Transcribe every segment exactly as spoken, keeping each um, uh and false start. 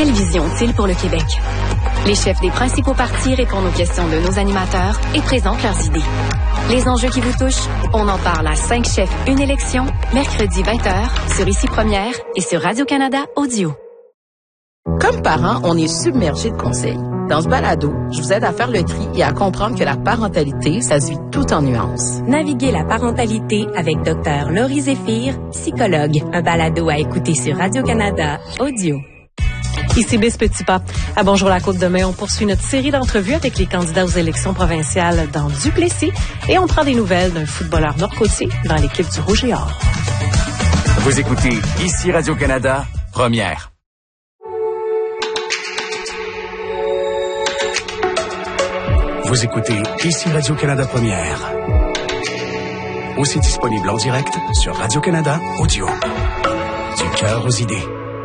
Quelle vision ont-ils pour le Québec? Les chefs des principaux partis répondent aux questions de nos animateurs et présentent leurs idées. Les enjeux qui vous touchent, on en parle à cinq chefs, une élection, mercredi vingt heures, sur Ici Première et sur Radio-Canada Audio. Comme parents, on est submergé de conseils. Dans ce balado, je vous aide à faire le tri et à comprendre que la parentalité, ça se vit tout en nuances. Naviguez la parentalité avec Dr Laurie Zéphir, psychologue. Un balado à écouter sur Radio-Canada Audio. Ici Biss Petitpas. À Bonjour la Côte-de-Main, on poursuit notre série d'entrevues avec les candidats aux élections provinciales dans Duplessis et on prend des nouvelles d'un footballeur nord-côtier dans l'équipe du Rouge et Or. Vous écoutez Ici Radio-Canada, Première. Vous écoutez Ici Radio-Canada Première. Aussi disponible en direct sur Radio-Canada Audio. Du cœur aux idées.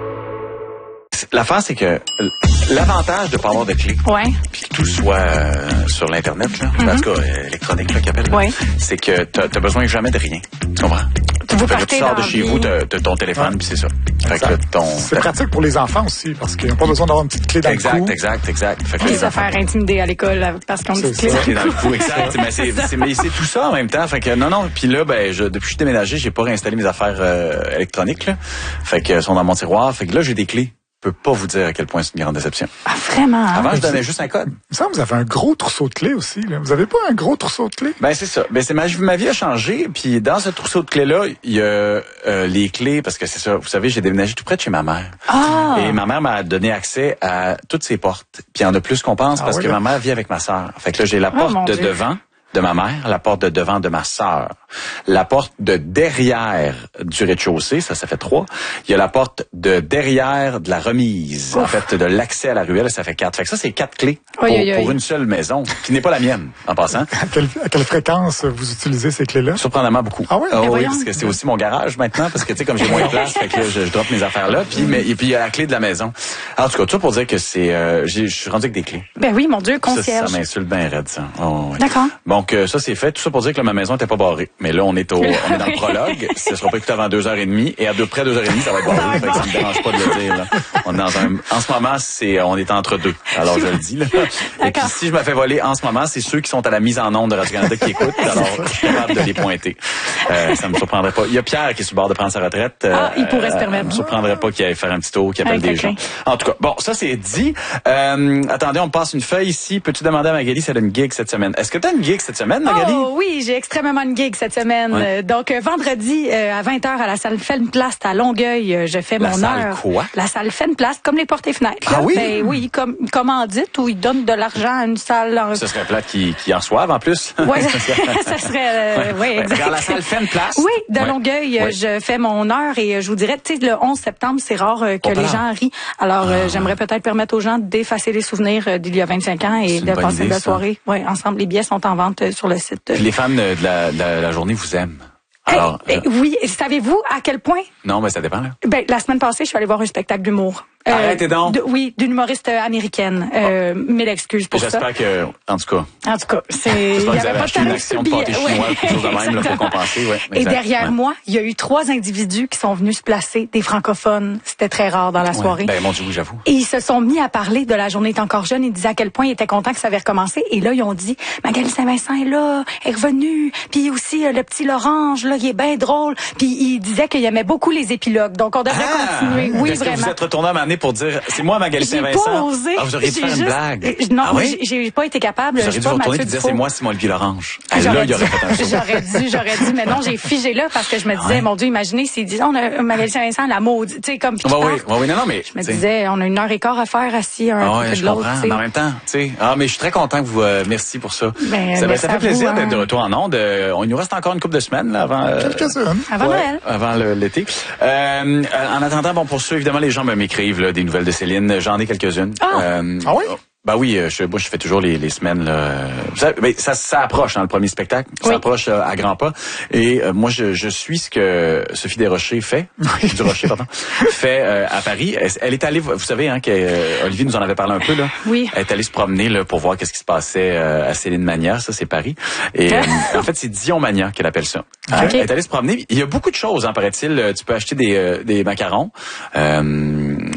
L'affaire, c'est que l'avantage de ne pas avoir de clé, ouais. puis que tout soit euh, sur l'Internet, là, mm-hmm. en tout cas euh, électronique, là, qu'il appelle, là, ouais. c'est que tu n'as besoin jamais de rien. Tu comprends? Vous fait que tu sors de chez vous, tu as ton téléphone, ouais. puis c'est ça. Fait que ton, c'est pratique pour les enfants aussi, parce qu'ils n'ont pas besoin d'avoir une petite clé dans exact, le cou. Exact, exact, exact. Les affaires intimidées à l'école parce qu'on a une clé dans le cou. Exact. mais c'est, c'est, mais c'est tout ça en même temps. Fait que non, non. Puis là, ben, je, depuis que je suis déménagé, j'ai pas réinstallé mes affaires euh, électroniques. Là. Fait que sont dans mon tiroir. Fait que là, j'ai des clés. Je peux pas vous dire à quel point c'est une grande déception. Ah, vraiment? Hein? Avant, je donnais juste un code. Il me semble que vous avez un gros trousseau de clés aussi, là. Vous avez pas un gros trousseau de clés? Ben, c'est ça. Ben, c'est ma, ma vie a changé. Puis, dans ce trousseau de clés-là, il y a euh, les clés, parce que c'est ça. Vous savez, j'ai déménagé tout près de chez ma mère. Ah! Et ma mère m'a donné accès à toutes ses portes. Puis, il y en a plus qu'on pense, ah, parce oui, que là. Ma mère vit avec ma sœur. Fait que là, j'ai la porte oh, de Dieu. devant de ma mère, la porte de devant de ma sœur, la porte de derrière du rez-de-chaussée, ça, ça fait trois. Il y a la porte de derrière de la remise, Ouf. en fait, de l'accès à la ruelle, ça fait quatre. Fait que ça, c'est quatre clés pour, oui, oui, oui. pour une seule maison, qui n'est pas la mienne, en passant. À quelle, à quelle fréquence vous utilisez ces clés-là? Surprenamment beaucoup. Ah oui? Oh, oui, parce que c'est aussi mon garage maintenant, parce que, tu sais, comme j'ai moins de place, fait que là, je, je drop mes affaires là, puis, mais, et puis il y a la clé de la maison. Alors, en tout cas, tout ça pour dire que c'est, euh, je suis rendu avec des clés. Ben oui, mon Dieu, concierge. Ça, ça m'insulte bien raide, ça. Oh, oui. D'accord. Donc, euh, ça, c'est fait. Tout ça pour dire que là, ma maison était pas barrée. Mais là, on est au, on est dans le prologue. Ça sera pas écouté avant deux heures et demie. Et à peu près deux heures et demie, ça va être barré. Fait que ça me dérange pas de le dire, là. On est dans un, en ce moment, c'est, on est entre deux. Alors, je le dis, là. Et puis, si je me fais voler en ce moment, c'est ceux qui sont à la mise en onde de Radio-Canada qui écoutent. Alors, je suis capable de les pointer. Euh, ça me surprendrait pas. Il y a Pierre qui est sur le bord de prendre sa retraite. Euh, ah, il pourrait se permettre. Ça me surprendrait pas qu'il aille faire un petit tour, qu'il appelle des gens. En tout cas, bon, ça, c'est dit. Euh, attendez, on me passe une feuille ici. Peux-tu demander à Magali si elle a une gig cette semaine? Est-ce que tu as une gig cette semaine, Magali? Oh, oui, j'ai extrêmement une gig cette semaine. Ouais. Donc, euh, vendredi, euh, à vingt heures, à la salle Fenn-Place à Longueuil, euh, je fais la mon salle heure. Quoi? La salle Fenn-Place, comme les portes et fenêtres. Ah là. oui? Ben, oui, comme commandite, où ils donnent de l'argent à une salle. En... Ce serait plate qui, qui en reçoivent, en plus. Oui, ça serait, euh, oui, ouais. exact. Dans la salle Fenn-Place? Oui, de ouais. Longueuil, ouais. je fais mon heure et je vous dirais, tu sais, le onze septembre, c'est rare euh, que oh, les gens rient. Alors, ah. euh, j'aimerais peut-être permettre aux gens d'effacer les souvenirs euh, d'il y a vingt-cinq ans et de passer une belle soirée. Oui, ensemble. Les billets sont en vente euh, sur le site. Puis les fans de la, de la, la journée vous aiment. Alors, hey, je... Oui, savez-vous à quel point? Non, mais ça dépend, là. Ben, la semaine passée, je suis allée voir un spectacle d'humour. Euh, Arrêtez donc. De, oui, d'une humoriste américaine. Euh, oh. Mille excuses pour J'espère ça. J'espère que, en tout cas. En tout cas, c'est. J'espère que vous avez acheté une action de pâté chinois ou quelque chose de même, là, pour compenser, ouais. Et derrière ouais. moi, il y a eu trois individus qui sont venus se placer, des francophones. C'était très rare dans la soirée. Ouais. Ben, mon Dieu, oui, j'avoue. Et ils se sont mis à parler de La journée est encore jeune. Ils disaient à quel point ils étaient contents que ça avait recommencé. Et là, ils ont dit, Magali Saint-Vincent est là, est revenue. Puis aussi, le petit Lorange, là, il est bien drôle. Puis ils disaient qu'il aimait beaucoup les épilogues. Donc, on devrait ah, continuer. Oui, est-ce vraiment. Que vous êtes retourné à m'amener pour dire, c'est moi, Magali Saint-Vincent. J'ai pas osé. Ah, vous auriez dû faire juste... une blague. Non, ah, oui? j'ai, j'ai pas été capable. Vous auriez dû retourner et dire, c'est moi, Simon Olivier Lorange. Ah, là, j'aurais, il y aurait fait un show. j'aurais dû, j'aurais dû, mais non, j'ai figé là parce que je me disais, ouais. mon Dieu, imaginez s'ils disaient, on a Magali Saint-Vincent, la maudite, tu sais, comme bah, oui, bah, oui, non, non, mais. Je me disais, on a une heure et quart à faire assis un ah, peu ouais, de l'autre. Mais en même temps, tu sais. Ah, mais je suis très content que vous, euh, merci pour ça. Ben, ça, ben, ça fait plaisir vous, d'être hein. de retour en ondes. Euh, il nous reste encore une couple de semaines, là, avant. Euh, Quelques-unes. Avant ouais, Noël. Avant le, l'été. Euh, en attendant, bon, pour ceux, évidemment, les gens m'écrivent, là, des nouvelles de Céline. J'en ai quelques-unes. Ah, euh, ah oui? Ben oui, je, moi, je fais toujours les, les semaines, là. Ça, ben, ça, ça approche dans le premier spectacle. Ça oui. approche euh, à grands pas. Et euh, moi, je, je suis ce que Sophie Desrochers fait, du Rocher, pardon, fait euh, à Paris. Elle, elle est allée, vous savez, hein, qu'Olivier nous en avait parlé un peu, là. Oui. Elle est allée se promener, là, pour voir qu'est-ce qui se passait euh, à Céline Mania. Ça, c'est Paris. Et euh, en fait, c'est Dion Mania qu'elle appelle ça. Okay. Elle est allée se promener. Il y a beaucoup de choses, hein, paraît-il. Tu peux acheter des, euh, des macarons, euh,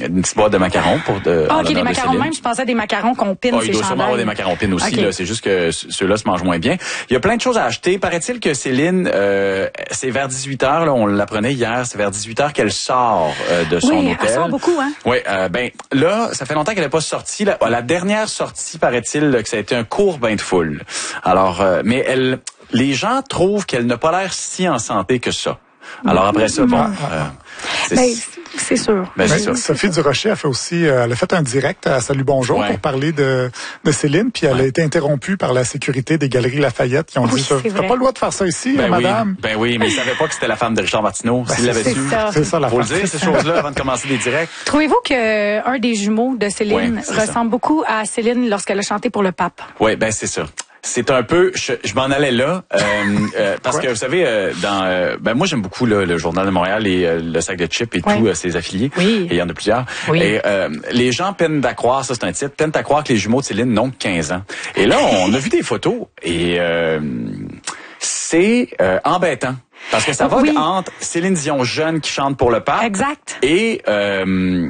une petite boîte de macarons pour de. Ah, ok, les macarons même, je pensais à des macarons qu'on pine oh, ces il doit sûrement avoir des macarons pines aussi, okay. là. C'est juste que ceux-là se mangent moins bien. Il y a plein de choses à acheter. Paraît-il que Céline, euh, c'est vers dix-huit heures, là, on l'apprenait hier, c'est vers dix-huit heures qu'elle sort euh, de son oui, hôtel. Oui, elle sort beaucoup, hein. Oui, euh, ben là, ça fait longtemps qu'elle n'est pas sortie. La, la dernière sortie, paraît-il, que ça a été un court bain de foule. Alors, euh, mais elle, les gens trouvent qu'elle n'a pas l'air si en santé que ça. Alors après ça, bon, euh, c'est, ben, c'est sûr. Ben, c'est sûr. Sophie Durocher a fait aussi, euh, elle a fait un direct à Salut Bonjour ouais. pour parler de, de Céline, puis elle ouais. a été interrompue par la sécurité des Galeries Lafayette qui ont oui, dit ça. T'as pas le droit de faire ça ici, ben madame. Oui, ben oui, mais ils savaient pas que c'était la femme de Richard Martineau. Ben, S'ils l'avaient su, ça. c'est ça la faut le dire ces choses-là avant de commencer des directs. Trouvez-vous que un des jumeaux de Céline ouais, ressemble ça. beaucoup à Céline lorsqu'elle a chanté pour le pape? Oui, ben c'est ça. C'est un peu, je, je m'en allais là, euh, euh, parce ouais. que vous savez, euh, dans, euh, ben moi j'aime beaucoup là, le Journal de Montréal et euh, le sac de chips et ouais. tous euh, ses affiliés. Oui. Et il y en a plusieurs. Oui. Et euh, les gens peinent à croire, ça c'est un titre, peinent à croire que les jumeaux de Céline n'ont que quinze ans. Et là, on a vu des photos et euh, c'est euh, embêtant. Parce que ça va oui. entre Céline Dion jeune qui chante pour le pape. Exact. Et euh,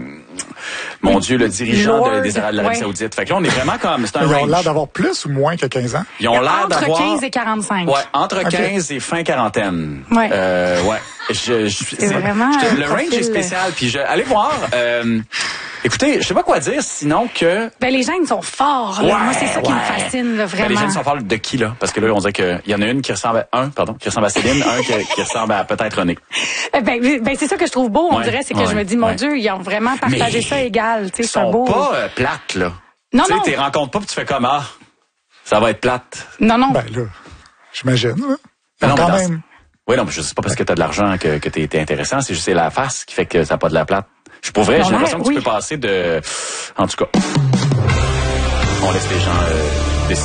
mon oui. Dieu, le dirigeant Lord, de, des Arabes ouais. Saoudite. Fait que là, on est vraiment comme... C'est un Ils range. ont l'air d'avoir plus ou moins que quinze ans? Ils ont l'air entre d'avoir... quinze et quarante-cinq. Ouais, entre okay. quinze et fin quarantaine. Ouais. Euh, ouais. Je, je, c'est, c'est vraiment... Je, le range est spécial. Puis je, allez voir... Euh, écoutez, je sais pas quoi dire sinon que... Ben les gènes sont forts. Là. Ouais, Moi, c'est ça ouais. qui me fascine, là, vraiment. Ben, les gènes sont forts de qui, là? Parce que là, on dirait qu'il y en a une qui ressemble à... Un, pardon, qui ressemble à Céline, un qui, qui ressemble à peut-être René. Ben, ben c'est ça que je trouve beau, on ouais, dirait. C'est que ouais, je me dis, mon ouais. Dieu, ils ont vraiment partagé mais ça égal. Ils sont sont beau. pas euh, plates, là. Non, tu non. Tu les rencontres pas puis tu fais comme, ah, ça va être plate. Non, non. Ben là, j'imagine. Hein? Ben non, quand mais même. Oui, non, mais je sais pas parce que t'as de l'argent que, que t'es, t'es intéressant, c'est juste c'est la face qui fait que ça n'a pas de la plate. Je suis pas vrai, j'ai l'impression que oui. tu peux passer de... En tout cas, on laisse les gens... Euh...